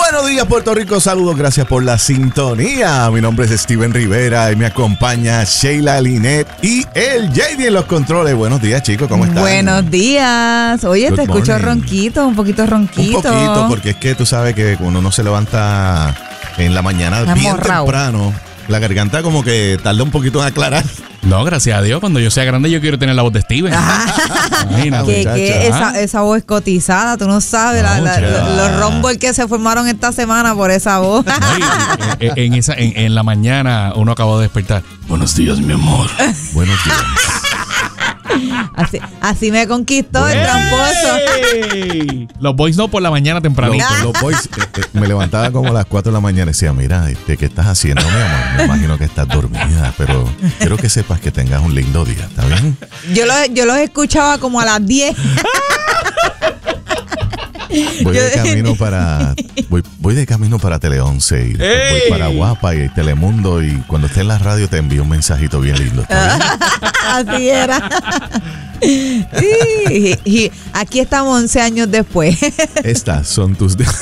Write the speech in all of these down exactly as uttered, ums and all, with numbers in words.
Buenos días, Puerto Rico. Saludos, gracias por la sintonía. Mi nombre es Steven Rivera y me acompaña Sheila Linet y el J D en los controles. Buenos días, chicos, ¿cómo están? Buenos días. Oye, Good te morning. Escucho ronquito, un poquito ronquito. Un poquito, porque es que tú sabes que cuando uno se levanta en la mañana Está bien morrao. temprano, la garganta como que tarda un poquito en aclarar. No, gracias a Dios, cuando yo sea grande yo quiero tener la voz de Steven. Imagínate. Que, que esa, esa voz cotizada, tú no sabes, no, la, la, los rombos que se formaron esta semana por esa voz. No, y, en, en, esa, en, en la mañana uno acabó de despertar. Buenos días, mi amor. Buenos días. Así, así me conquistó el tramposo. Los boys no por la mañana tempranito. Los, los boys eh, eh, me levantaba como a las cuatro de la mañana y decía, mira, este, ¿qué estás haciendo, mi amor? Me imagino que estás dormida, pero quiero que sepas que tengas un lindo día, ¿está bien? Yo los, yo los escuchaba como a las diez. Voy de camino para voy, voy de camino para Tele once y voy para Guapa y Telemundo, y cuando esté en la radio te envío un mensajito bien lindo. Así era. Y, y aquí estamos once años después. Estas son tus de-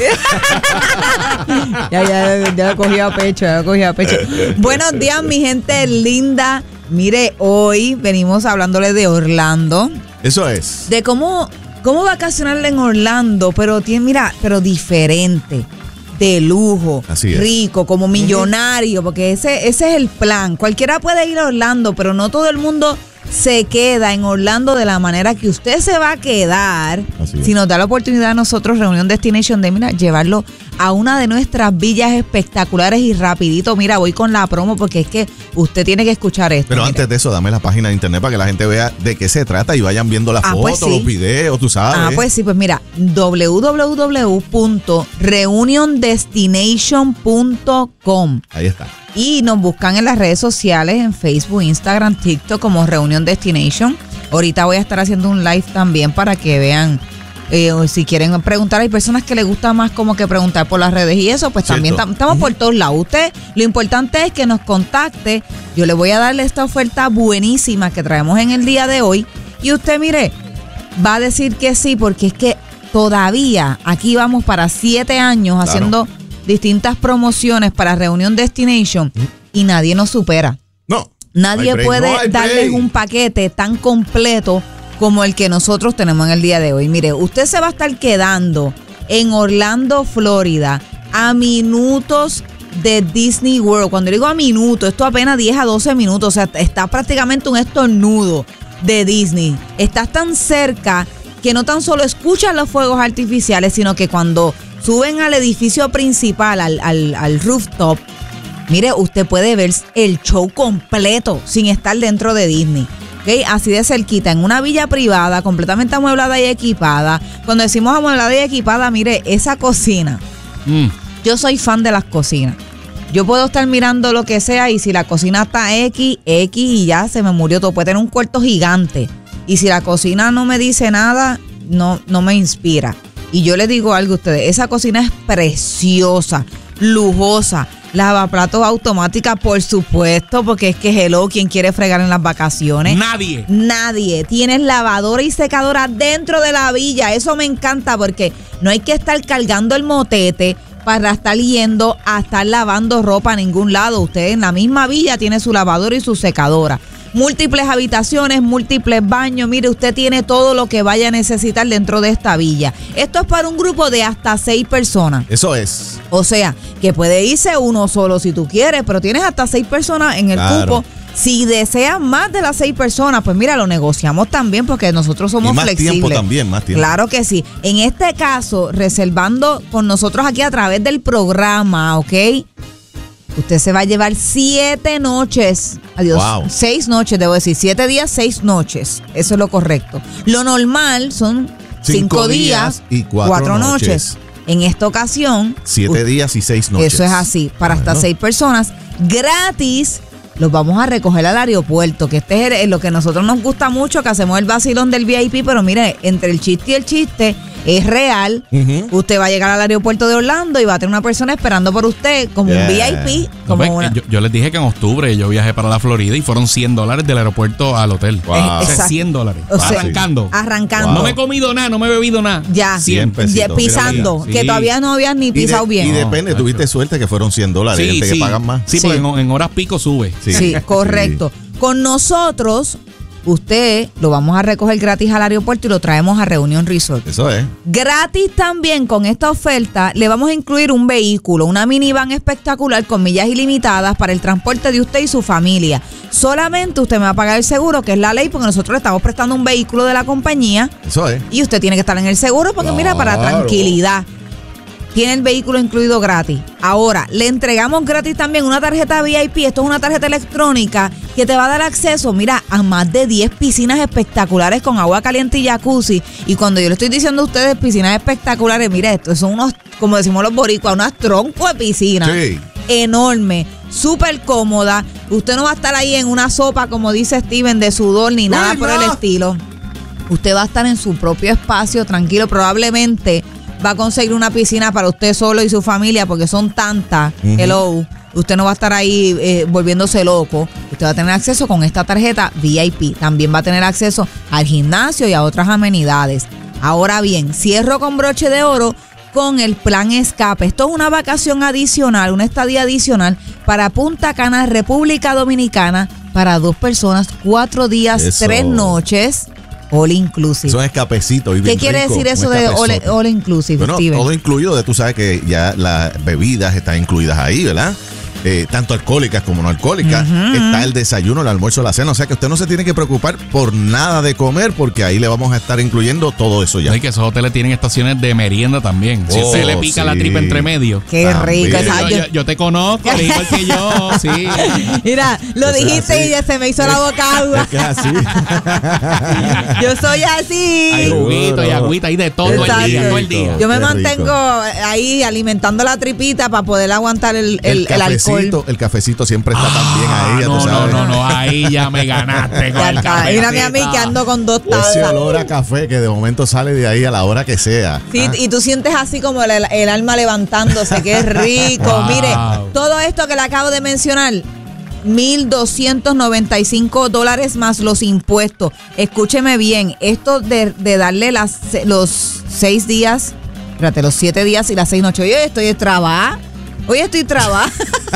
ya, ya, ya lo cogí a pecho, ya lo cogí a pecho. Buenos días, mi gente linda. Mire, hoy venimos hablándole de Orlando. Eso es. De cómo ¿Cómo vacacionar en Orlando? Pero tiene, mira, pero diferente, de lujo, rico, como millonario, porque ese, ese es el plan. Cualquiera puede ir a Orlando, pero no todo el mundo se queda en Orlando de la manera que usted se va a quedar. Si nos da la oportunidad a nosotros, Reunión Destination, de mira, llevarlo a una de nuestras villas espectaculares y rapidito. Mira, voy con la promo porque es que usted tiene que escuchar esto. Pero mira. Antes de eso, dame la página de internet para que la gente vea de qué se trata y vayan viendo las ah, fotos, pues sí. los videos, tú sabes. Ah, pues sí, pues mira, doble u doble u doble u punto reunion destination punto com. Ahí está. Y nos buscan en las redes sociales, en Facebook, Instagram, TikTok como Reunion Destination. Ahorita voy a estar haciendo un live también para que vean, eh, si quieren preguntar. Hay personas que les gusta más como que preguntar por las redes y eso, pues Cierto. también tam- estamos por todos lados. Usted, lo importante es que nos contacte. Yo le voy a darle esta oferta buenísima que traemos en el día de hoy. Y usted, mire, va a decir que sí, porque es que todavía aquí vamos para siete años claro. haciendo distintas promociones para Reunión Destination ¿Mm? y nadie nos supera. No. Nadie no puede no darles un paquete tan completo como el que nosotros tenemos en el día de hoy. Mire, usted se va a estar quedando en Orlando, Florida, a minutos de Disney World. Cuando digo a minutos, esto apenas diez a doce minutos. O sea, está prácticamente un estornudo de Disney. Estás tan cerca que no tan solo escuchas los fuegos artificiales, sino que cuando suben al edificio principal, al, al, al rooftop, mire, usted puede ver el show completo sin estar dentro de Disney. ¿Okay? Así de cerquita, en una villa privada, completamente amueblada y equipada. Cuando decimos amueblada y equipada, mire, esa cocina. Mm. Yo soy fan de las cocinas. Yo puedo estar mirando lo que sea y si la cocina está X, X y ya se me murió todo. Puede tener un cuarto gigante. Y si la cocina no me dice nada, no, no me inspira. Y yo les digo algo a ustedes, esa cocina es preciosa, lujosa, lavaplatos automática, por supuesto, porque es que hello, ¿quién quiere fregar en las vacaciones? Nadie. Nadie. Tienes lavadora y secadora dentro de la villa, eso me encanta porque no hay que estar cargando el motete para estar yendo a estar lavando ropa a ningún lado. Usted en la misma villa tiene su lavadora y su secadora. Múltiples habitaciones, múltiples baños. Mire, usted tiene todo lo que vaya a necesitar dentro de esta villa. Esto es para un grupo de hasta seis personas. Eso es. O sea, que puede irse uno solo si tú quieres, pero tienes hasta seis personas en el claro. cupo. Si deseas más de las seis personas, pues mira, lo negociamos también porque nosotros somos y más flexibles. Tiempo también, más tiempo. Claro que sí. En este caso, reservando con nosotros aquí a través del programa, ¿ok? Usted se va a llevar siete noches. Adiós. Wow. Seis noches, debo decir. Siete días, seis noches. Eso es lo correcto. Lo normal son cinco, cinco días, días y cuatro, cuatro noches. noches. En esta ocasión, siete días y seis noches. Eso es así. Para bueno. hasta seis personas. Gratis. Los vamos a recoger al aeropuerto, que este es lo que a nosotros nos gusta mucho, que hacemos el vacilón del V I P, pero mire, entre el chiste y el chiste, Es real. Ujú. Usted va a llegar al aeropuerto de Orlando y va a tener una persona esperando por usted como Yeah. un V I P. No, Como pues, una, yo, yo les dije que en octubre yo viajé para la Florida y fueron cien dólares del aeropuerto al hotel. Wow. Eh, O sea, exacto. cien dólares. O sea, arrancando. arrancando. No me he comido nada, no me he bebido nada. Ya, cien pesitos. ya pisando, Sí. que todavía no habías ni Y, de- pisado y bien. depende, No, tuviste macho. suerte que fueron cien dólares. Hay Sí, gente sí. que pagan más. Sí, Sí. porque en, en horas pico sube. Sí. Sí, correcto. Con nosotros, usted lo vamos a recoger gratis al aeropuerto y lo traemos a Reunion Resort. Eso es. Gratis también con esta oferta le vamos a incluir un vehículo, una minivan espectacular con millas ilimitadas para el transporte de usted y su familia. Solamente usted me va a pagar el seguro, que es la ley, porque nosotros le estamos prestando un vehículo de la compañía Eso es. y usted tiene que estar en el seguro porque mira, para Claro. tranquilidad. Tiene el vehículo incluido gratis. Ahora, le entregamos gratis también una tarjeta V I P. Esto es una tarjeta electrónica que te va a dar acceso, mira, a más de diez piscinas espectaculares con agua caliente y jacuzzi. Y cuando yo le estoy diciendo a ustedes piscinas espectaculares, mira, esto son unos, como decimos los boricuas, unas troncos de piscina. Sí. Enorme, súper cómoda. Usted no va a estar ahí en una sopa, como dice Steven, de sudor ni nada Uy, por no. el estilo. Usted va a estar en su propio espacio, tranquilo. Probablemente va a conseguir una piscina para usted solo y su familia, porque son tantas. Ujú. Hello. Usted no va a estar ahí eh, volviéndose loco. Usted va a tener acceso con esta tarjeta V I P. También va a tener acceso al gimnasio y a otras amenidades. Ahora bien, cierro con broche de oro con el plan escape. Esto es una vacación adicional, una estadía adicional para Punta Cana, República Dominicana, para dos personas, cuatro días, Eso. tres noches, all inclusive. Son escapecitos. y ¿Qué bien quiere rico, decir un eso de all, escapezote. all inclusive, Bueno, Steven? todo incluido, de tú sabes que ya las bebidas están incluidas ahí, ¿verdad? Eh, tanto alcohólicas como no alcohólicas. Ujú. Está el desayuno, el almuerzo, la cena. O sea que usted no se tiene que preocupar por nada de comer porque ahí le vamos a estar incluyendo todo eso ya. No, y que esos hoteles tienen estaciones de merienda también. Si Oh, usted le pica la sí. tripa entre medio. Qué También. rico. Yo, esa- yo- yo- yo te conozco, al igual que yo, sí. Mira, lo Eso es dijiste así. y ya se me hizo la boca agua. Es que es así. Yo soy así. Hay juguito y Seguro. agüita, hay de todo Exacto. el día, todo el día. Yo me Qué mantengo rico. ahí alimentando la tripita para poder aguantar el, el, el cafecito, alcohol. el cafecito siempre está también ahí, ya no, tú no, sabes. no, no, ahí ya me ganaste con Ya el está. cafecito. Mírame a mí que ando con dos Ese tazas. olor a café que de momento sale de ahí a la hora que sea. Sí, Ah, y tú sientes así como el, el alma levantándose, que es rico. Wow. Mire, todo esto que le acabo de mencionar, mil doscientos noventa y cinco dólares más los impuestos. Escúcheme bien, esto de, de darle las, los seis días, espérate, los siete días y las seis noches. Oye, estoy trabada. Hoy estoy trabada.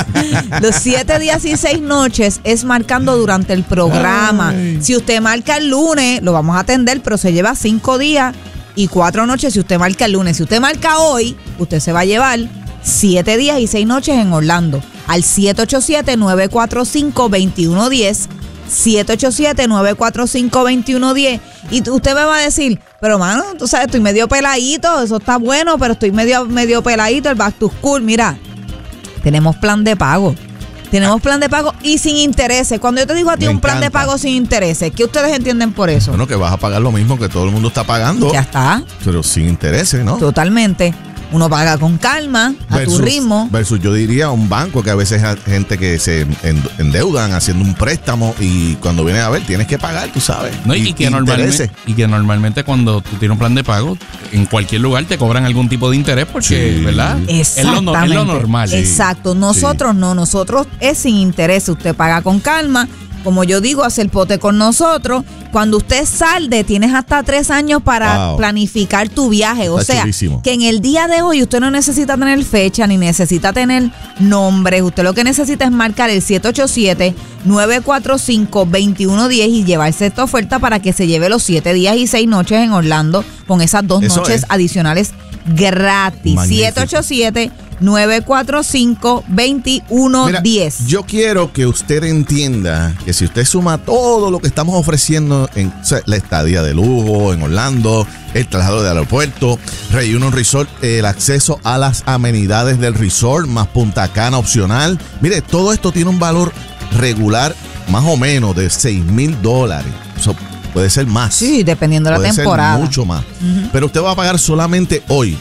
Los siete días y seis noches es marcando durante el programa. Ay. Si usted marca el lunes, lo vamos a atender, pero se lleva cinco días y cuatro noches si usted marca el lunes. Si usted marca hoy, usted se va a llevar siete días y seis noches en Orlando. Al siete ocho siete, nueve cuatro cinco, dos uno uno cero. siete ocho siete, nueve cuatro cinco, dos uno uno cero. Y tú- usted me va a decir, pero mano, tú sabes, estoy medio peladito, eso está bueno, pero estoy medio, medio peladito, el back to school. Mira, tenemos plan de pago. Tenemos plan de pago y sin intereses. Cuando yo te digo a ti Me un plan de encanta. pago sin intereses, ¿qué ustedes entienden por eso? Bueno, que vas a pagar lo mismo que todo el mundo está pagando, Ya está, pero sin intereses, ¿no? totalmente. Uno paga con calma, a tu ritmo. Versus yo diría un banco que a veces hay gente que se en- endeudan haciendo un préstamo y cuando vienes a ver tienes que pagar, tú sabes. No, y, y que normalmente, y que normalmente cuando tú tienes un plan de pago, en cualquier lugar te cobran algún tipo de interés porque, Sí. ¿verdad? Es lo, no- es Exactamente. lo normal. Exacto. Nosotros no, nosotros es sin interés. Usted paga con calma. Como yo digo, hace el pote con nosotros. Cuando usted salde, tienes hasta tres años para Wow. planificar tu viaje. O Está sea, chulísimo. que en el día de hoy usted no necesita tener fecha ni necesita tener nombres. Usted lo que necesita es marcar el siete ocho siete, nueve cuatro cinco, dos uno uno cero y llevarse esta oferta para que se lleve los siete días y seis noches en Orlando con esas dos Eso noches es. adicionales gratis. Magnífico. siete ocho siete, nueve cuatro cinco, dos uno uno Mira, cero. yo quiero que usted entienda que si usted suma todo lo que estamos ofreciendo en o sea, la estadía de lujo en Orlando, el traslado del aeropuerto, Reunion Resort, el acceso a las amenidades del resort, más Punta Cana opcional. Mire, todo esto tiene un valor regular más o menos de seis mil dólares. Eso puede ser más. Sí, dependiendo de la Puede ser temporada. mucho más. Pero usted va a pagar solamente hoy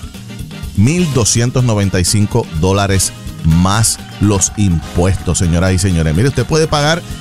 mil doscientos noventa y cinco dólares más los impuestos, señoras y señores. Mire, usted puede pagar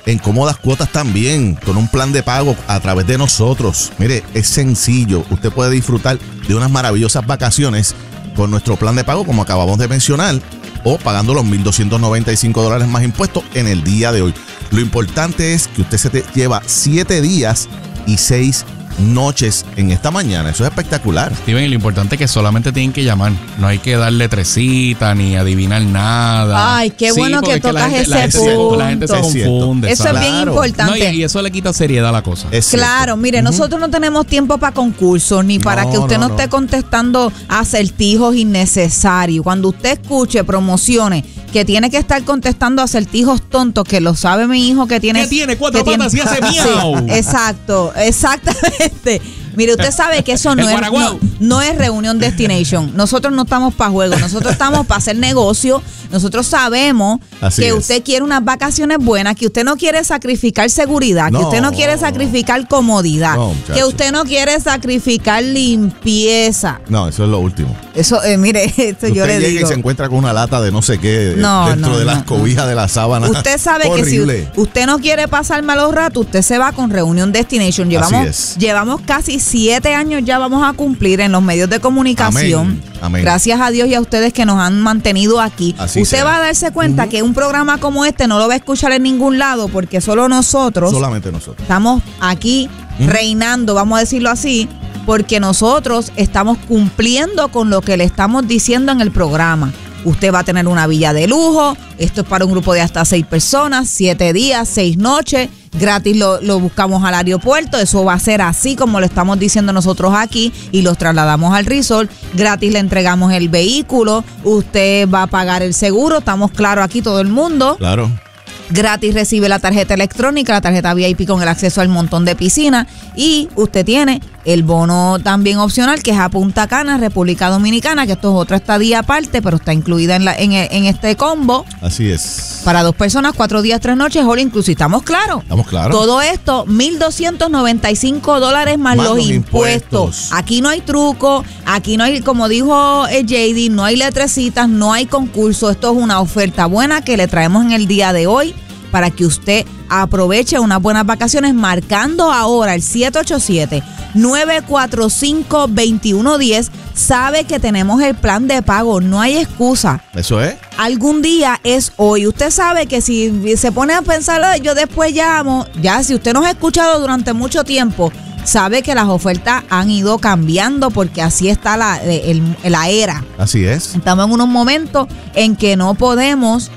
en cómodas cuotas también, con un plan de pago a través de nosotros. Mire, es sencillo. Usted puede disfrutar de unas maravillosas vacaciones con nuestro plan de pago, como acabamos de mencionar, o pagando los mil doscientos noventa y cinco dólares más impuestos en el día de hoy. Lo importante es que usted se te lleva siete días y seis noches en esta mañana. Eso es espectacular. Steven, y lo importante es que solamente tienen que llamar. No hay que darle tres citas ni adivinar nada. Ay, qué sí, bueno que tocas gente, ese la gente, punto. La gente se confunde. Eso ¿sabes? es bien importante. No, y, y eso le quita seriedad a la cosa. Es claro, mire, uh-huh. nosotros no tenemos tiempo para concursos ni para no, que usted no, no, no esté no. contestando acertijos innecesarios. Cuando usted escuche promociones que tiene que estar contestando acertijos tontos, que lo sabe mi hijo que tiene... ¿Qué tiene? Cuatro que patas tiene, y hace miau. Sí, exacto, exactamente. Mire, usted sabe que eso no es, no, no es Reunión Destination. Nosotros no estamos para juego, nosotros estamos para hacer negocio. Nosotros sabemos Así que es. usted quiere unas vacaciones buenas, que usted no quiere sacrificar seguridad, No, que usted no quiere sacrificar comodidad, no, muchacho. que usted no quiere sacrificar limpieza. No, eso es lo último. Eso, eh, mire, esto Usted yo le llega digo. y se encuentra con una lata de no sé qué No, dentro no, de no, las cobijas no. de la sábana. Usted sabe Horrible. que si usted no quiere pasar malos ratos, usted se va con Reunión Destination. Llevamos, es. llevamos casi siete años ya vamos a cumplir en los medios de comunicación. Amén, amén. Gracias a Dios y a ustedes que nos han mantenido aquí. Así usted sea. va a darse cuenta Uh-huh. que un programa como este no lo va a escuchar en ningún lado porque solo nosotros Solamente nosotros. estamos aquí Uh-huh. reinando, vamos a decirlo así, porque nosotros estamos cumpliendo con lo que le estamos diciendo en el programa. Usted va a tener una villa de lujo, esto es para un grupo de hasta seis personas, siete días, seis noches, gratis lo, lo buscamos al aeropuerto, eso va a ser así como lo estamos diciendo nosotros aquí y los trasladamos al resort, gratis le entregamos el vehículo, usted va a pagar el seguro, estamos claros aquí todo el mundo. Claro. Gratis recibe la tarjeta electrónica, la tarjeta V I P con el acceso al montón de piscina y usted tiene el bono también opcional que es a Punta Cana, República Dominicana, que esto es otra estadía aparte, pero está incluida en, la, en, en este combo. Así es. Para dos personas, cuatro días, tres noches, all inclusive. ¿Estamos claros? Estamos claros. Todo esto, mil doscientos noventa y cinco dólares más, Más los, los impuestos. impuestos. Aquí no hay truco, aquí no hay, como dijo eh, J D, no hay letrecitas, no hay concurso. Esto es una oferta buena que le traemos en el día de hoy para que usted aproveche unas buenas vacaciones marcando ahora el siete ocho siete, nueve cuatro cinco, dos uno uno cero. Sabe que tenemos el plan de pago, no hay excusa. Eso es. Algún día es hoy. Usted sabe que si se pone a pensar, yo después llamo, ya si usted nos ha escuchado durante mucho tiempo, sabe que las ofertas han ido cambiando porque así está la, el, la era. Así es. Estamos en unos momentos en que no podemos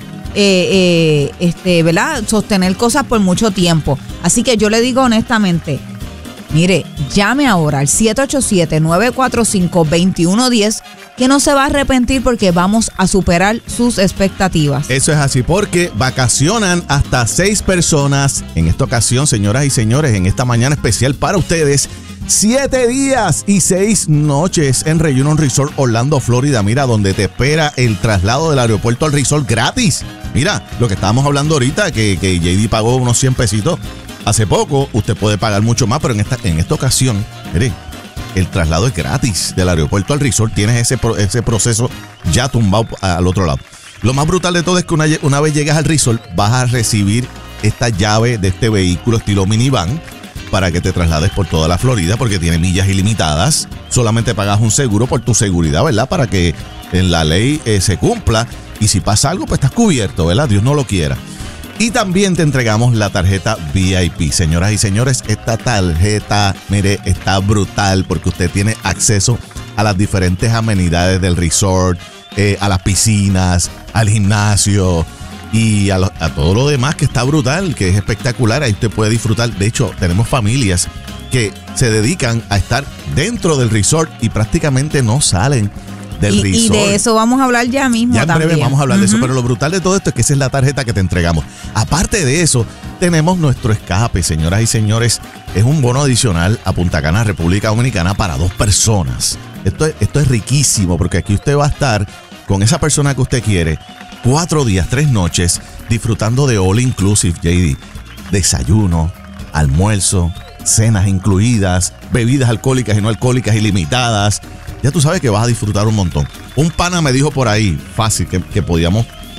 eh, eh, este, ¿verdad? sostener cosas por mucho tiempo. Así que yo le digo honestamente, mire, llame ahora al siete ocho siete, nueve cuatro cinco, dos uno uno cero, que no se va a arrepentir porque vamos a superar sus expectativas. Eso es así, porque vacacionan hasta seis personas. En esta ocasión, señoras y señores, en esta mañana especial para ustedes, siete días y seis noches en Reunion Resort Orlando, Florida. Mira, donde te espera el traslado del aeropuerto al resort gratis. Mira, lo que estábamos hablando ahorita, que, que J D pagó unos cien pesitos hace poco, usted puede pagar mucho más, pero en esta, en esta ocasión, mire, el traslado es gratis del aeropuerto al resort. Tienes ese, ese proceso ya tumbado al otro lado. Lo más brutal de todo es que una, una vez llegas al resort, vas a recibir esta llave de este vehículo estilo minivan para que te traslades por toda la Florida, porque tiene millas ilimitadas. Solamente pagas un seguro por tu seguridad, ¿verdad? Para que en la ley eh, se cumpla. Y si pasa algo, pues estás cubierto, ¿verdad? Dios no lo quiera. Y también te entregamos la tarjeta V I P. Señoras y señores, esta tarjeta, mire, está brutal porque usted tiene acceso a las diferentes amenidades del resort, eh, a las piscinas, al gimnasio y a, lo, a todo lo demás que está brutal, que es espectacular. Ahí usted puede disfrutar. De hecho, tenemos familias que se dedican a estar dentro del resort y prácticamente no salen del y, resort. y de eso vamos a hablar ya mismo. Ya en breve también. vamos a hablar uh-huh. de eso, pero lo brutal de todo esto es que esa es la tarjeta que te entregamos. Aparte de eso, tenemos nuestro escape, señoras y señores. Es un bono adicional a Punta Cana, República Dominicana, para dos personas. Esto es, esto es riquísimo porque aquí usted va a estar con esa persona que usted quiere cuatro días, tres noches, disfrutando de all inclusive, J D. Desayuno, almuerzo, cenas incluidas, bebidas alcohólicas y no alcohólicas ilimitadas. Ya tú sabes que vas a disfrutar un montón. Un pana me dijo por ahí, fácil, que, que podíamos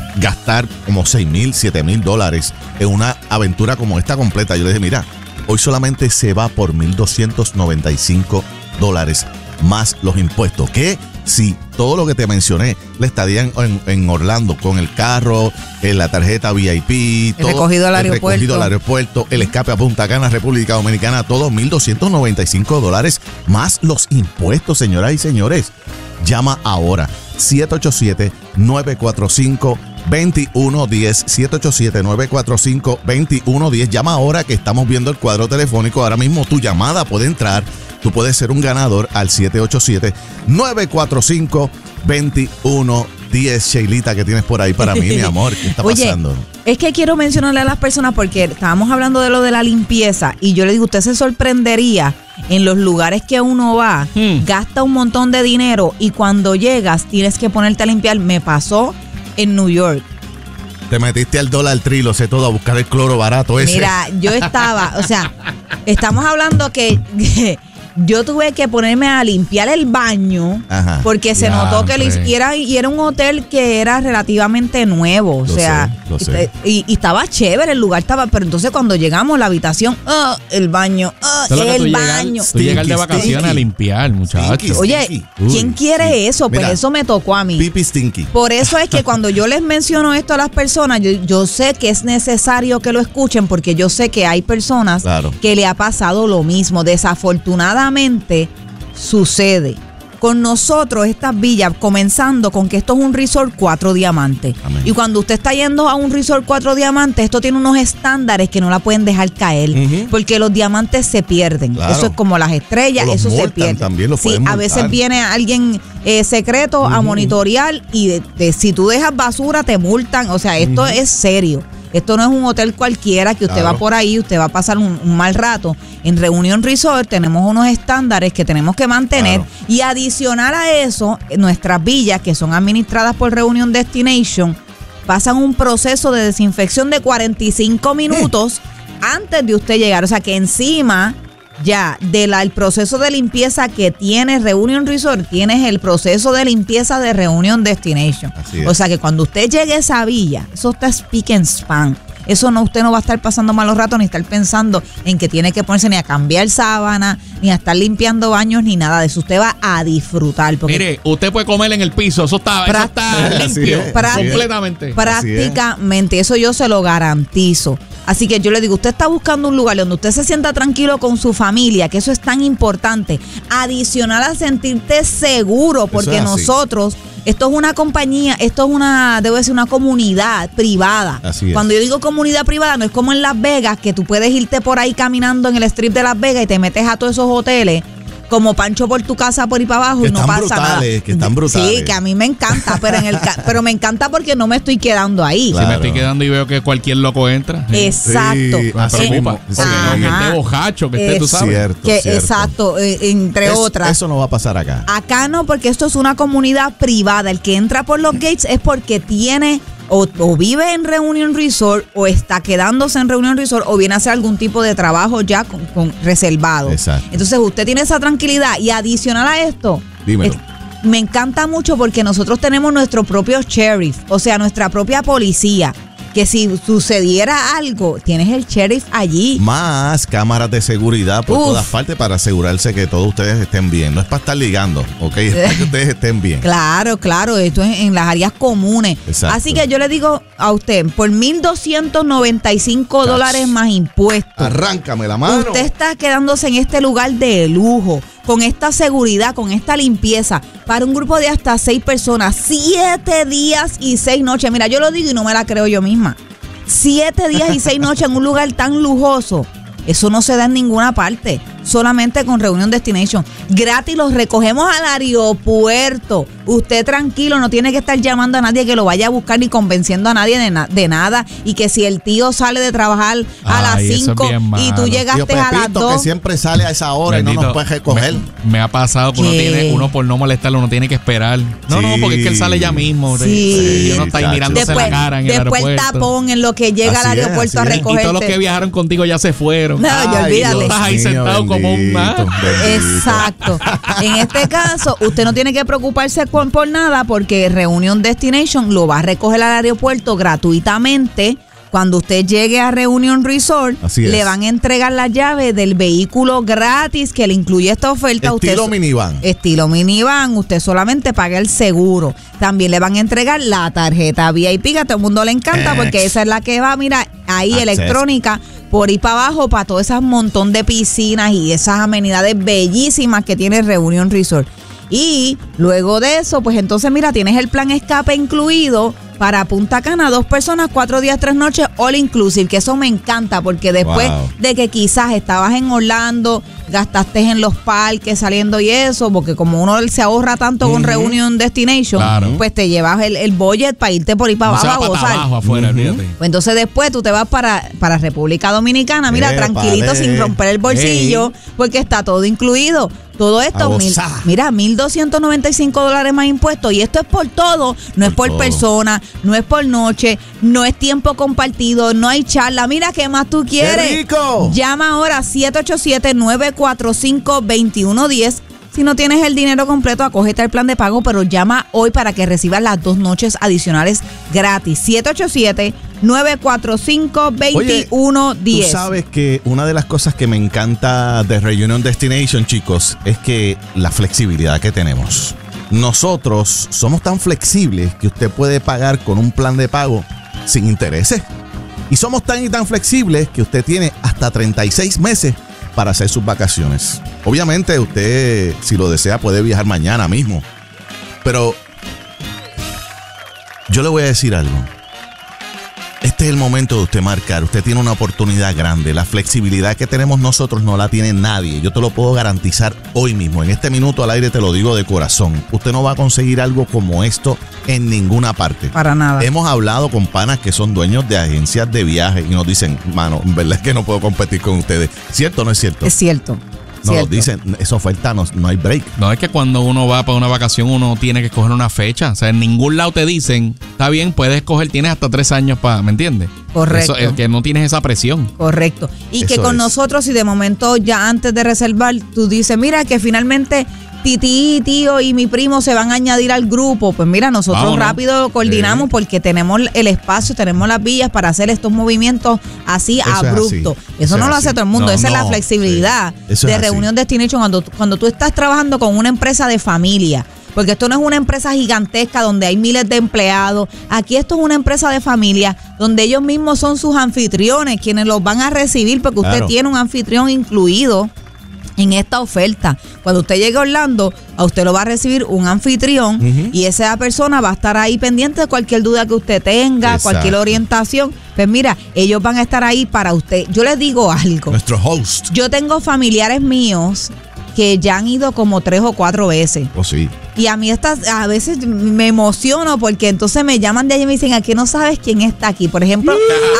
gastar como seis mil, siete mil dólares en una aventura como esta completa. Yo le dije, mira, hoy solamente se va por mil doscientos noventa y cinco dólares más los impuestos. Que si todo lo que te mencioné, la estadía en, en, en Orlando con el carro, en la tarjeta V I P, el todo, recogido al el aeropuerto, recogido al aeropuerto, el escape a Punta Cana, República Dominicana, todo mil doscientos noventa y cinco dólares más los impuestos, señoras y señores. Llama ahora siete ocho siete, nueve cuatro cinco, dos uno uno cero, siete ocho siete, nueve cuatro cinco, dos uno uno cero. Llama ahora que estamos viendo el cuadro telefónico. Ahora mismo tu llamada puede entrar. Tú puedes ser un ganador al siete ocho siete, nueve cuatro cinco, dos uno uno cero. Sheilita, ¿qué tienes por ahí para mí, mi amor? ¿Qué está Oye, pasando? Es que quiero mencionarle a las personas porque estábamos hablando de lo de la limpieza y yo le digo, usted se sorprendería en los lugares que uno va, hmm. gasta un montón de dinero y cuando llegas tienes que ponerte a limpiar. Me pasó en New York. Te metiste al Dollar Tree, lo sé todo, a buscar el cloro barato ese. Mira, yo estaba, o sea, estamos hablando que... que yo tuve que ponerme a limpiar el baño. Ajá. Porque se ya, notó que el, y, era, y era un hotel que era relativamente nuevo. O lo sea, sé, lo sé. Y, y estaba chévere, el lugar estaba. Pero entonces cuando llegamos a la habitación, oh, el baño, oh, el baño. Tú llegas de vacaciones stinky. a limpiar, muchachos. Oye, stinky. ¿quién quiere Uy, eso? Pues mira, eso me tocó a mí. Pipi stinky. Por eso es que cuando yo les menciono esto a las personas, yo, yo sé que es necesario que lo escuchen porque yo sé que hay personas claro. que le ha pasado lo mismo. Desafortunadamente sucede con nosotros estas villas, comenzando con que esto es un resort cuatro diamantes. Amén. Y cuando usted está yendo a un resort cuatro diamantes, esto tiene unos estándares que no la pueden dejar caer, uh-huh. porque los diamantes se pierden. Claro. Eso es como las estrellas, los eso se pierde. También lo sí, a veces viene alguien eh, secreto uh-huh. a monitorear y de, de, si tú dejas basura te multan. O sea, esto uh-huh. es serio. Esto no es un hotel cualquiera que usted claro. va por ahí, usted va a pasar un, un mal rato. En Reunion Resort tenemos unos estándares que tenemos que mantener claro. y adicional a eso, nuestras villas que son administradas por Reunion Destination pasan un proceso de desinfección de cuarenta y cinco minutos mm. antes de usted llegar. O sea que encima ya del de proceso de limpieza que tiene Reunion Resort, tienes el proceso de limpieza de Reunion Destination. O sea que cuando usted llegue a esa villa, eso está speak and span. Eso no, usted no va a estar pasando malos ratos ni estar pensando en que tiene que ponerse ni a cambiar sábana, ni a estar limpiando baños, ni nada de eso. Usted va a disfrutar. Mire, usted puede comer en el piso, eso está, eso está limpio, práct- completamente. Prácticamente, eso yo se lo garantizo. Así que yo le digo, usted está buscando un lugar donde usted se sienta tranquilo con su familia, que eso es tan importante. Adicional a sentirte seguro, porque nosotros... Esto es una compañía, esto es una, debo decir, una comunidad privada. Así es. Cuando yo digo comunidad privada, no es como en Las Vegas, que tú puedes irte por ahí caminando en el strip de Las Vegas y te metes a todos esos hoteles como Pancho por tu casa por ahí para abajo que y no pasa brutales, nada. Que están brutales. Sí, que a mí me encanta, pero en el ca- pero me encanta porque no me estoy quedando ahí. Claro. Si me estoy quedando y veo que cualquier loco entra. Exacto. Sí, me preocupa. Eh, que esté bojacho, que esté, es tú sabes. Cierto, que, cierto. Exacto, eh, entre es, otras. Eso no va a pasar acá. Acá no, porque esto es una comunidad privada. El que entra por los gates es porque tiene... O, o vive en Reunion Resort o está quedándose en Reunion Resort o viene a hacer algún tipo de trabajo ya con, con reservado. Exacto. Entonces usted tiene esa tranquilidad y adicional a esto, dímelo. Es, me encanta mucho porque nosotros tenemos nuestro propio sheriff, o sea, nuestra propia policía. Que si sucediera algo, tienes el sheriff allí. Más cámaras de seguridad por Uf. todas partes para asegurarse que todos ustedes estén bien. No es para estar ligando, ¿ok? Es para que ustedes estén bien. Claro, claro, esto es en las áreas comunes. Exacto. Así que yo le digo a usted, por mil doscientos noventa y cinco dólares más impuestos. Arráncame la mano. Usted está quedándose en este lugar de lujo, con esta seguridad, con esta limpieza, para un grupo de hasta seis personas, siete días y seis noches. Mira, yo lo digo y no me la creo yo misma. Siete días y seis noches en un lugar tan lujoso. Eso no se da en ninguna parte, solamente con Reunion Destination. Gratis los recogemos al aeropuerto. Usted tranquilo, no tiene que estar llamando a nadie que lo vaya a buscar ni convenciendo a nadie de, na- de nada. Y que si el tío sale de trabajar a Ay, las cinco y tú llegaste Tío a las Pepito, dos. que siempre sale a esa hora Bendito, y no nos puede recoger. Me, me ha pasado que uno, ¿Qué? tiene, uno por no molestarlo, uno tiene que esperar. No, Sí. no, porque es que él sale ya mismo. Sí. Y uno está ahí Chacho. mirándose Después, la cara en el después el aeropuerto. tapón en lo que llega Así al es, aeropuerto así a es. Y recogerte. todos los que viajaron contigo ya se fueron. No, ya Ay, olvídale. Estás ahí Dios mío, sentado como Salomón más. Exacto. En este caso, usted no tiene que preocuparse por, por nada porque Reunion Destination lo va a recoger al aeropuerto gratuitamente. Cuando usted llegue a Reunion Resort, le van a entregar la llave del vehículo gratis que le incluye esta oferta. Estilo usted, minivan. Estilo minivan. Usted solamente paga el seguro. También le van a entregar la tarjeta V I P, que a todo el mundo le encanta, Ex. porque esa es la que va, mira, ahí Access. electrónica, por ahí para abajo, para todo ese montón de piscinas y esas amenidades bellísimas que tiene Reunion Resort. Y luego de eso, pues entonces, mira, tienes el plan escape incluido para Punta Cana, dos personas, cuatro días, tres noches, all inclusive, que eso me encanta, porque después wow. de que quizás estabas en Orlando, gastaste en los parques saliendo y eso, porque como uno se ahorra tanto uh-huh. con Reunion Destination, claro. pues te llevas el, el budget para irte por ahí para abajo a gozar. Abajo, afuera, uh-huh. pues entonces después tú te vas para, para República Dominicana, mira, Épale. tranquilito, sin romper el bolsillo, hey. porque está todo incluido. Todo esto, mil, mira, mil doscientos noventa y cinco dólares más impuestos. Y esto es por todo. No por es por todo. persona, no es por noche, no es tiempo compartido, no hay charla. Mira, ¿qué más tú quieres? ¡Qué rico! Llama ahora siete ocho siete, nueve cuatro cinco, dos uno uno cero. Si no tienes el dinero completo, acógete al plan de pago, pero llama hoy para que recibas las dos noches adicionales gratis. siete ocho siete, nueve cuatro cinco, dos uno uno cero. Tú sabes que una de las cosas que me encanta de Reunion Destination, chicos, es que la flexibilidad que tenemos. Nosotros somos tan flexibles que usted puede pagar con un plan de pago sin intereses. Y somos tan y tan flexibles que usted tiene hasta treinta y seis meses para hacer sus vacaciones. Obviamente usted, si lo desea, puede viajar mañana mismo. Pero yo le voy a decir algo. Este es el momento de usted marcar. Usted tiene una oportunidad grande. La flexibilidad que tenemos nosotros no la tiene nadie. Yo te lo puedo garantizar hoy mismo. En este minuto al aire te lo digo de corazón. Usted no va a conseguir algo como esto en ninguna parte. Para nada. Hemos hablado con panas que son dueños de agencias de viaje y nos dicen, mano, en verdad es que no puedo competir con ustedes. ¿Cierto o no es cierto? Es cierto. No, lo dicen, esa oferta no, no hay break. No, es que cuando uno va para una vacación uno tiene que escoger una fecha. O sea, en ningún lado te dicen, está bien, puedes escoger, tienes hasta tres años para, ¿me entiendes? Correcto. Eso, es que no tienes esa presión. Correcto. Y Eso que con es. nosotros, si de momento ya antes de reservar, tú dices, mira que finalmente Titi, tío y mi primo se van a añadir al grupo, pues mira, nosotros Vámonos. rápido coordinamos sí. porque tenemos el espacio, tenemos las villas para hacer estos movimientos así Eso abruptos. Así. Eso, Eso no lo así. hace todo el mundo, no, esa no, es la flexibilidad sí. de Reunion Destination cuando, cuando tú estás trabajando con una empresa de familia. Porque esto no es una empresa gigantesca donde hay miles de empleados. Aquí esto es una empresa de familia donde ellos mismos son sus anfitriones, quienes los van a recibir porque usted claro. tiene un anfitrión incluido en esta oferta. Cuando usted llegue a Orlando, a usted lo va a recibir un anfitrión uh-huh. y esa persona va a estar ahí pendiente de cualquier duda que usted tenga, Exacto. cualquier orientación. Pues mira, ellos van a estar ahí para usted. Yo les digo algo. Nuestro host. Yo tengo familiares míos que ya han ido como tres o cuatro veces. Oh, sí. Y a mí estas, a veces me emociono porque entonces me llaman de allí y me dicen, aquí no sabes quién está aquí. Por ejemplo,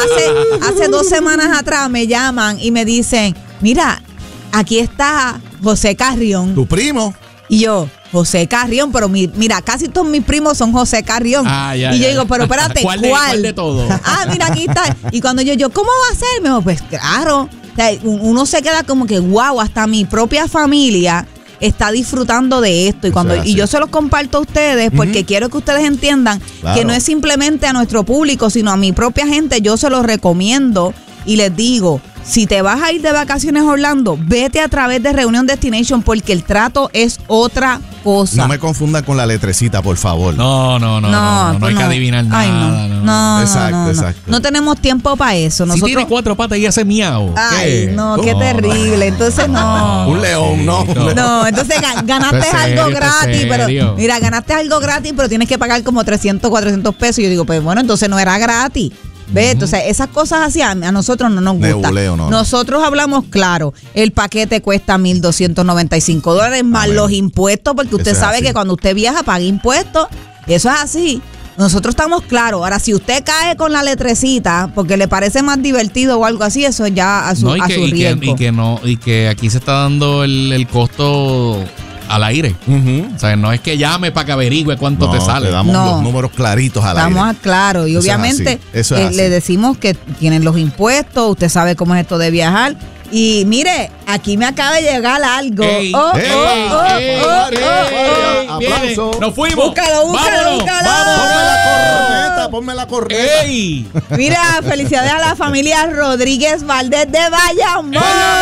hace, hace dos semanas atrás me llaman y me dicen, mira, aquí está José Carrión. ¿Tu primo? Y yo, José Carrión, pero mi, mira, casi todos mis primos son José Carrión. Ah, ya, y yo ya, digo, pero espérate, ¿cuál? De, ¿cuál de todo? Ah, mira, aquí está. Y cuando yo, yo, ¿cómo va a ser? Me dijo, pues claro. O sea, uno se queda como que, wow, hasta mi propia familia está disfrutando de esto. Y cuando y yo se los comparto a ustedes porque uh-huh. quiero que ustedes entiendan claro. que no es simplemente a nuestro público, sino a mi propia gente. Yo se los recomiendo y les digo, si te vas a ir de vacaciones a Orlando, vete a través de Reunion Destination porque el trato es otra cosa. No me confundan con la letrecita, por favor. No, no, no, no, no, no, no hay que adivinar nada. Ay, no, no, no, exacto, no, no, exacto. No tenemos tiempo para eso. Nosotros... Si tiene cuatro patas y hace miau. Ay, ¿qué? no, qué terrible. Entonces no. Un león, no. No, no entonces ganaste serio, algo gratis, pero mira, ganaste algo gratis, pero tienes que pagar como trescientos, cuatrocientos pesos. Y yo digo, pues bueno, entonces no era gratis. ¿Ves? Uh-huh. Entonces, esas cosas así a, a nosotros no nos gustan. Nebuleo, no, nosotros hablamos claro. El paquete cuesta mil doscientos noventa y cinco dólares más Amén. los impuestos, porque usted Eso sabe que cuando usted viaja paga impuestos. Eso es así. Nosotros estamos claros. Ahora, si usted cae con la letrecita porque le parece más divertido o algo así, eso ya a su, no, y a que, su y riesgo. Que, y, que no, y que aquí se está dando el, el costo al aire. Uh-huh. O sea, no es que llame para que averigüe cuánto no, te sale. Te damos no. los números claritos al Estamos aire. claros. Y Eso obviamente es Eso es eh, le decimos que tienen los impuestos, usted sabe cómo es esto de viajar. Y mire, aquí me acaba de llegar algo. Ey, oh, ey, oh, oh, ey, oh, María, oh, María, oh. Viene, aplauso. nos fuimos. Búscalo, búscalo, Vámonos, búscalo. vámonos. Ponme la corneta, ponme la corneta. ¡Ey! Mira, felicidades a la familia Rodríguez Valdés de Bayamón.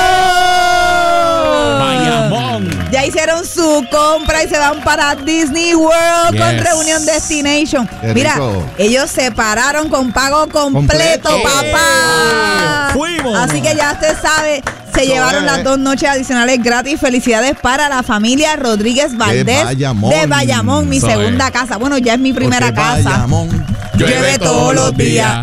Bayamón. Ya hicieron su compra y se van para Disney World Yes. con Reunion Destination. Qué Mira, rico. ellos se pararon con pago completo, Completo. papá. Fuimos. Así que ya usted sabe, se Eso llevaron es. las dos noches adicionales gratis. Felicidades para la familia Rodríguez Valdés Bayamón. de Bayamón, mi Eso segunda es. casa. Bueno, ya es mi primera Porque casa. Bayamón. Llueve todos los días.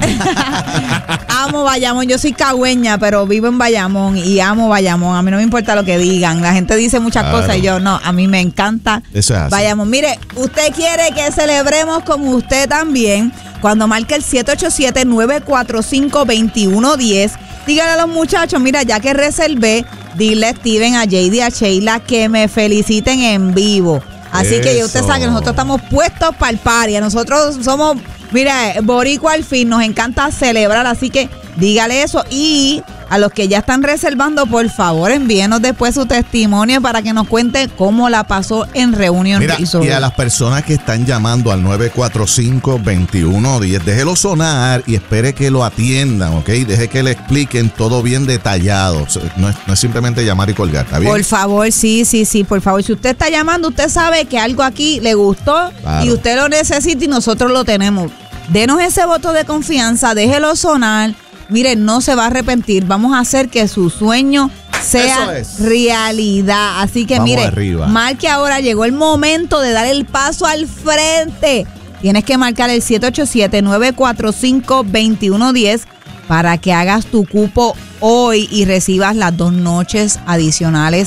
Amo Bayamón. Yo soy cagüeña, pero vivo en Bayamón y amo Bayamón. A mí no me importa lo que digan. La gente dice muchas Claro. cosas y yo no. A mí me encanta Eso es así. Bayamón. Mire, usted quiere que celebremos con usted también. Cuando marque el siete ocho siete, nueve cuatro cinco, dos uno uno cero, dígale a los muchachos, mira, ya que reservé, dile a Steven, a J D, a Sheila que me feliciten en vivo. Así que ya usted Eso. sabe que nosotros estamos puestos para el party. Nosotros somos, mira, boricua al fin, nos encanta celebrar, así que dígale eso. Y a los que ya están reservando, por favor, envíenos después su testimonio para que nos cuente cómo la pasó en Reunion Mira, Resort. y a las personas que están llamando al nueve cuatro cinco, dos uno uno cero, déjelo sonar y espere que lo atiendan, ¿ok? Deje que le expliquen todo bien detallado. O sea, No es, no es simplemente llamar y colgar, ¿está bien? Por favor, sí, sí, sí, por favor. Si usted está llamando, usted sabe que algo aquí le gustó Claro. y usted lo necesita y nosotros lo tenemos. Denos ese voto de confianza, déjelo sonar. Mire, no se va a arrepentir. Vamos a hacer que su sueño sea Eso es. realidad. Así que Vamos mire, arriba. marque ahora, llegó el momento de dar el paso al frente. Tienes que marcar el siete ocho siete, nueve cuatro cinco, dos uno uno cero para que hagas tu cupo hoy y recibas las dos noches adicionales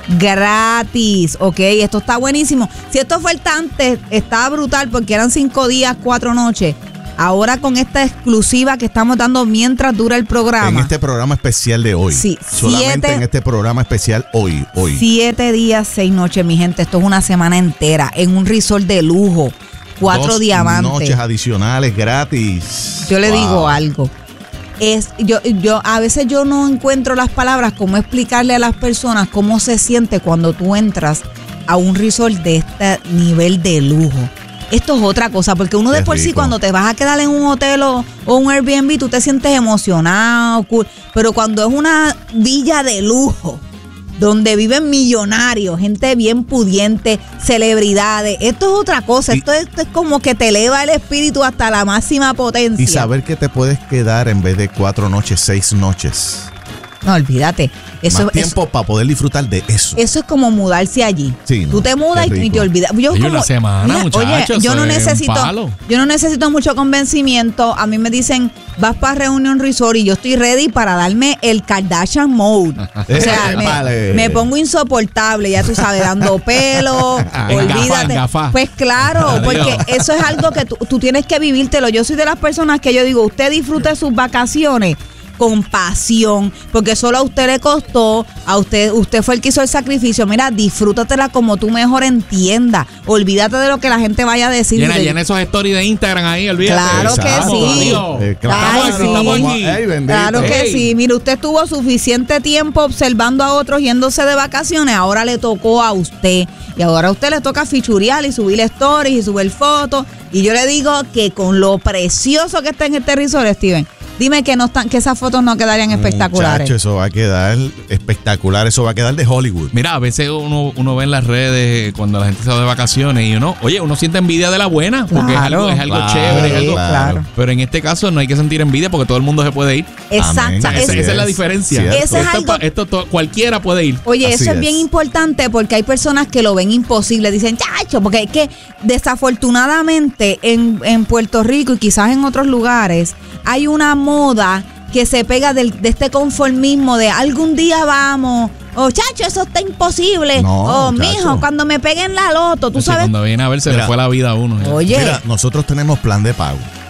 gratis, ¿ok? Esto está buenísimo. Si esto fue el antes, estaba brutal porque eran cinco días, cuatro noches. Ahora con esta exclusiva que estamos dando mientras dura el programa. En este programa especial de hoy. Sí, Solamente siete- en este programa especial hoy, hoy. Siete días, seis noches, mi gente. Esto es una semana entera en un resort de lujo. Cuatro Dos diamantes. noches adicionales gratis. Yo le Wow. digo algo. Es, yo, yo, a veces yo no encuentro las palabras cómo explicarle a las personas cómo se siente cuando tú entras a un resort de este nivel de lujo. Esto es otra cosa, porque uno de Qué por sí rico. cuando te vas a quedar en un hotel o, o un Airbnb, tú te sientes emocionado, cool. Pero cuando es una villa de lujo, donde viven millonarios, gente bien pudiente, celebridades, esto es otra cosa. Y- esto, es, esto es como que te eleva el espíritu hasta la máxima potencia. Y saber que te puedes quedar en vez de cuatro noches, seis noches. No, olvídate. Eso, Más tiempo para poder disfrutar de eso. eso, eso es como mudarse allí. Sí, ¿no? Tú te mudas Qué y, y te rico. olvidas. Yo Oye, como, una semana, muchachos, oye, yo eso no es un necesito, palo. yo no necesito mucho convencimiento. A mí me dicen, vas para Reunion Resort y yo estoy ready para darme el Kardashian mode. O sea, Eh, me, vale. me pongo insoportable, ya tú sabes, dando pelo, En olvídate. gafas, en gafas. Pues claro, Adiós. porque eso es algo que tú, tú tienes que vivírtelo. Yo soy de las personas que yo digo, usted disfrute sus vacaciones con pasión, porque solo a usted le costó, a usted, usted fue el que hizo el sacrificio. Mira, disfrútatela como tú mejor entiendas. Olvídate de lo que la gente vaya a decir. Llena, De- llena esos stories de Instagram ahí, olvídate. Claro que Exacto. sí. Adiós. Eh, Estamos Ay, aquí, sí. estamos aquí. Ey, bendito. Claro que Ey. sí. Mire, usted tuvo suficiente tiempo observando a otros yéndose de vacaciones. Ahora le tocó a usted. Y ahora a usted le toca fichurear y subir stories y subir fotos. Y yo le digo que con lo precioso que está en este resort, Steven, dime que no están, que esas fotos no quedarían espectaculares. Muchacho, eso va a quedar espectacular. Eso va a quedar de Hollywood. Mira, a veces uno, uno ve en las redes cuando la gente se va de vacaciones y uno, oye, uno siente envidia de la buena, porque es Claro. algo, es algo Claro, chévere, es algo. claro. Pero en este caso no hay que sentir envidia porque todo el mundo se puede ir. Exacto. Amén. Esa, Es- esa es la es, diferencia. cierto. Ese es esto, algo- pa- esto to- cualquiera puede ir. Oye, Así eso es, es. bien importante porque hay personas que lo ven imposible. Dicen, chacho, porque es que desafortunadamente en, en Puerto Rico y quizás en otros lugares hay una moda que se pega del- de este conformismo de algún día vamos. O, chacho, eso está imposible. No, o, chacho. mijo, cuando me peguen la loto, tú Así, sabes. Cuando viene a ver se Mira. le fue la vida a uno. Oye, Mira, nosotros tenemos plan de pago.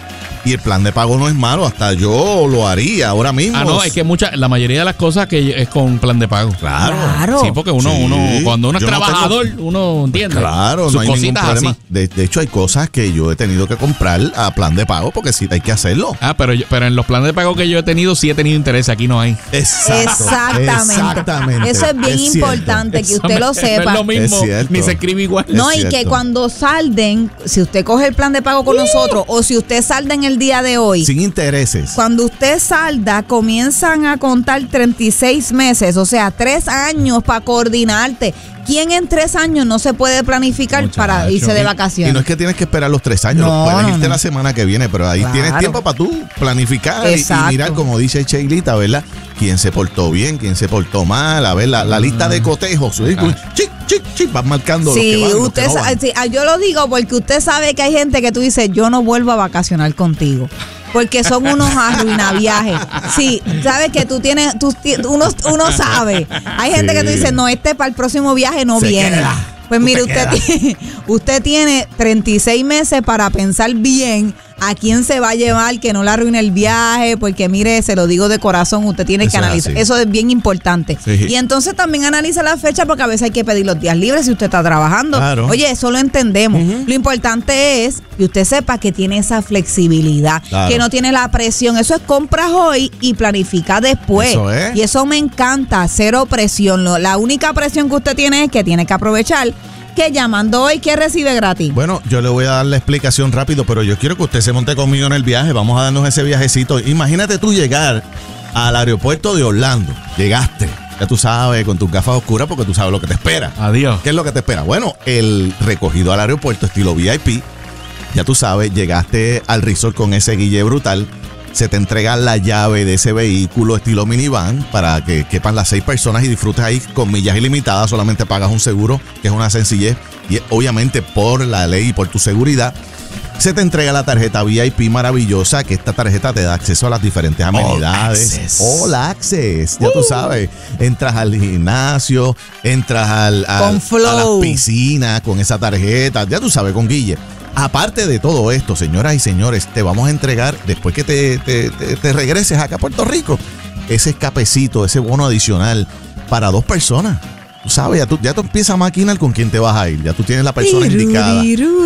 Y el plan de pago no es malo, hasta yo lo haría ahora mismo. Ah, no, es que mucha, la mayoría de las cosas que es con plan de pago. Claro. Claro. Sí, porque uno, Sí. uno cuando uno es Yo no trabajador, tengo- uno entiende. Claro, sus no hay ningún cositas problema. así. De, de hecho, hay cosas que yo he tenido que comprar a plan de pago porque sí hay que hacerlo. Ah, pero, yo- pero en los planes de pago que yo he tenido, sí he tenido interés. Aquí no hay. Exacto. Exactamente. Exactamente. Eso es bien cierto. importante que usted lo No sepa. es lo mismo, Es cierto. ni se escribe igual. No, Es y que cierto. cuando salden, si usted coge el plan de pago con nosotros o si usted salda en el día de hoy, Sin intereses. cuando usted salda, comienzan a contar treinta y seis meses, o sea, tres años para coordinarte. ¿Quién en tres años no se puede planificar Muchacho. para irse de Y- vacaciones? Y no es que tienes que esperar los tres años, No, puedes no, irte no. la semana que viene, pero ahí Claro. tienes tiempo para tú planificar y- y, Exacto. mirar, como dice Cheilita, ¿verdad? Quién se portó bien, quién se portó mal, a ver, la, la lista de cotejos. ¿sí? Chic, chic, chic, vas marcando los Sí, que van, los que usted no sa- van. sí, ah, yo lo digo porque usted sabe que hay gente que tú dices, yo no vuelvo a vacacionar contigo. Porque son unos arruinaviajes. Sí, sabes que tú tienes, tú, ti- uno, uno sabe. Hay gente Sí. que tú dices, no, este para el próximo viaje no Se viene. queda. Pues Tú mire, te usted quedas. tiene, usted tiene treinta y seis meses para pensar bien a quién se va a llevar, que no le arruine el viaje, porque mire, se lo digo de corazón, usted tiene Eso que es analizar. así. Eso es bien importante. Sí. Y entonces también analiza la fecha, porque a veces hay que pedir los días libres si usted está trabajando. Claro. Oye, eso lo entendemos. Lo importante es que usted sepa que tiene esa flexibilidad, Claro. que no tiene la presión. Eso es compras hoy y planifica después. Eso es. Y eso me encanta, cero presión. Lo- La única presión que usted tiene es que tiene que aprovechar que llamando hoy, ¿qué recibe gratis? Bueno, yo le voy a dar la explicación rápido, pero yo quiero que usted se monte conmigo en el viaje. Vamos a darnos ese viajecito. Imagínate tú llegar al aeropuerto de Orlando. Llegaste, ya tú sabes, con tus gafas oscuras porque tú sabes lo que te espera. Adiós. ¿Qué es lo que te espera? Bueno, el recogido al aeropuerto estilo V I P. Ya tú sabes, llegaste al resort con ese guille brutal. Se te entrega la llave de ese vehículo estilo minivan para que quepan las seis personas y disfrutes ahí con millas ilimitadas. Solamente pagas un seguro, que es una sencillez. Y obviamente por la ley y por tu seguridad, se te entrega la tarjeta V I P maravillosa, que esta tarjeta te da acceso a las diferentes amenidades. Access. All Access, ya tú sabes. Entras al gimnasio, entras al, al- Con Flow. a las piscinas con esa tarjeta, ya tú sabes, con Guille. Aparte de todo esto, señoras y señores, te vamos a entregar, después que te, te, te- te regreses acá a Puerto Rico, ese escapecito, ese bono adicional para dos personas. Tú sabes, ya tú, ya tú empiezas a maquinar con quién te vas a ir. Ya tú tienes la persona indicada.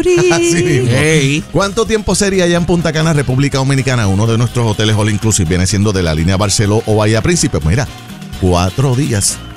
Así mismo. Hey. ¿Cuánto tiempo sería allá en Punta Cana, República Dominicana? Uno de nuestros hoteles all inclusive viene siendo de la línea Barceló o Bahía Príncipe. Mira, cuatro días.